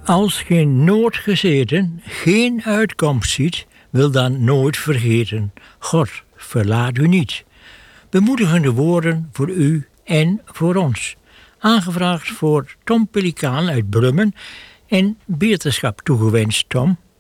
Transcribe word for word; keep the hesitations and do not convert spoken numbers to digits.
Als geen nood gezeten geen uitkomst ziet, wil dan nooit vergeten. God, verlaat u niet. Bemoedigende woorden voor u en voor ons. Aangevraagd voor Tom Pelikaan uit Brummen en beterschap toegewenst, Tom.